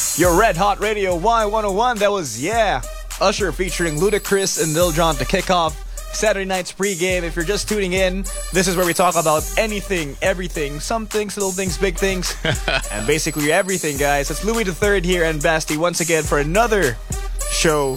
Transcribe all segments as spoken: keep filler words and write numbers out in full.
Your Red Hot Radio Y one oh one. That was, yeah, Usher featuring Ludacris and Lil Jon to kick off Saturday night's pregame. If you're just tuning in, this is where we talk about anything, everything, some things, little things, big things, and basically everything, guys. It's Louis the Third here and Basti once again for another show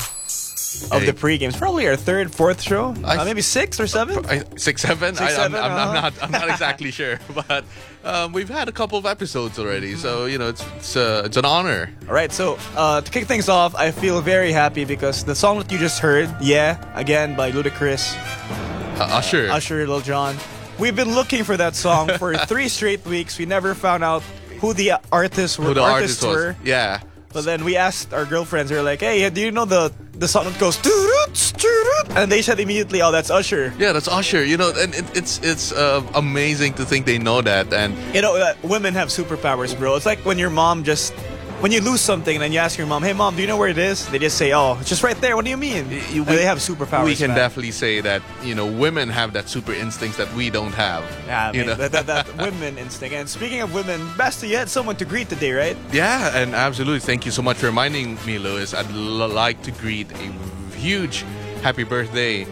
of Hey. the pregame. It's probably our third, fourth show, I- uh, maybe sixth or seventh. I, six, seven. Six, I, seven, I'm, I'm, uh-huh. I'm not. I'm not exactly sure, but um, we've had a couple of episodes already, so you know it's it's, uh, it's an honor. All right, so uh, to kick things off, I feel very happy because the song that you just heard, Yeah, again by Ludacris, Uh, Usher. Usher, Lil Jon. We've been looking for that song for three straight weeks. We never found out who the artists were. Who the artists artist was? were. Yeah. But then we asked our girlfriends. We were like, "Hey, do you know the the song that goes doo-doot, doo-doot?" And they said immediately, "Oh, that's Usher." Yeah, that's Usher. You know, and it, it's it's uh, amazing to think they know that. And You know, uh, women have superpowers, bro. It's like when your mom just. When you lose something and then you ask your mom, "Hey mom, do you know where it is?" They just say, "Oh, it's just right there." What do you mean? you- And they have superpowers. we can man. definitely say that you know women have that super instincts that we don't have. Yeah, you man, know? that, that, that women instinct. And speaking of women, Basti, you had someone to greet today, right? Yeah, and absolutely. Thank you so much for reminding me, Lewis. I'd l- like to greet a huge happy birthday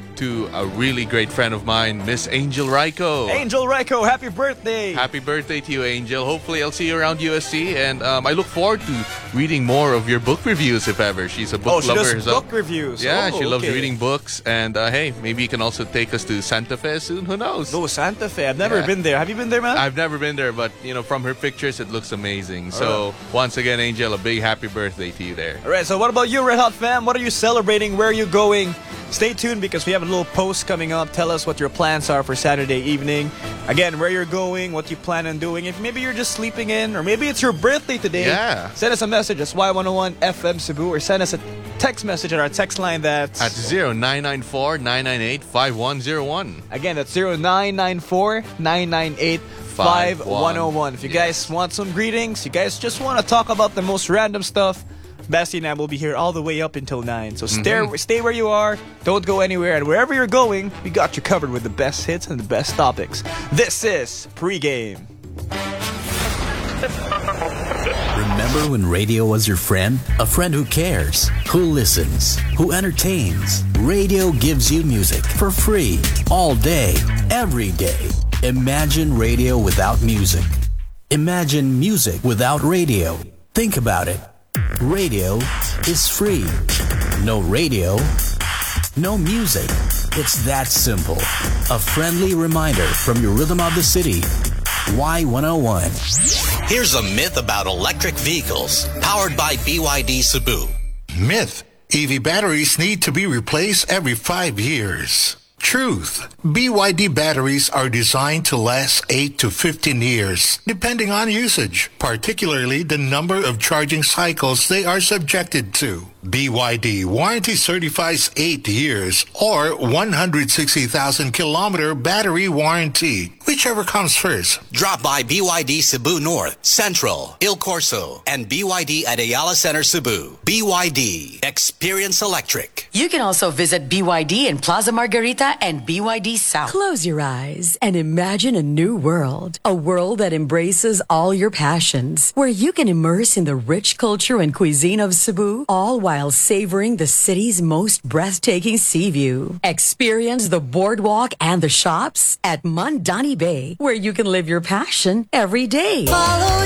to a really great friend of mine, Miss Angel Raiko. Angel Raiko, happy birthday! Happy birthday to you, Angel. Hopefully, I'll see you around U S C, and um, I look forward to reading more of your book reviews, if ever. She's a book Oh, she lover does herself. book reviews. Yeah, Oh, she loves okay. reading books, and uh, hey, maybe you can also take us to Santa Fe soon. Who knows? Oh, Santa Fe. I've never Yeah. been there. Have you been there, man? I've never been there, but you know, from her pictures, it looks amazing. So, once again, Angel, a big happy birthday to you there. All right, so what about you, Red Hot fam? What are you celebrating? Where are you going? Stay tuned because we have a little post coming up. Tell us what your plans are for Saturday evening. Again, where you're going, what you plan on doing. If maybe you're just sleeping in, or maybe it's your birthday today, Yeah. send us a message. That's Y one oh one F M Cebu, or send us a text message at our text line that's... At zero nine nine four nine nine eight five one zero one. Again, that's zero nine nine four nine nine eight five one oh one. If you guys Yes. want some greetings, you guys just want to talk about the most random stuff, Basti and I will be here all the way up until nine. So stay, Mm-hmm. stay where you are, don't go anywhere, and wherever you're going, we got you covered with the best hits and the best topics. This is Pregame. Remember when radio was your friend? A friend who cares, who listens, who entertains. Radio gives you music for free, all day, every day. Imagine radio without music. Imagine music without radio. Think about it. Radio is free. No radio, no music. It's that simple. A friendly reminder from your rhythm of the city. Y one oh one. Here's a myth about electric vehicles powered by B Y D Cebu. Myth. E V batteries need to be replaced every five years. Truth. B Y D batteries are designed to last eight to fifteen years, depending on usage, particularly the number of charging cycles they are subjected to. B Y D warranty certifies eight years or one hundred sixty thousand kilometer battery warranty, whichever comes first. Drop by B Y D Cebu North, Central, Il Corso, and B Y D at Ayala Center Cebu. B Y D. Experience electric. You can also visit B Y D in Plaza Margarita and B Y D South. Close your eyes and imagine a new world. A world that embraces all your passions, where you can immerse in the rich culture and cuisine of Cebu, all while savoring the city's most breathtaking sea view. Experience the boardwalk and the shops at Mandani Bay, where you can live your passion every day. Follow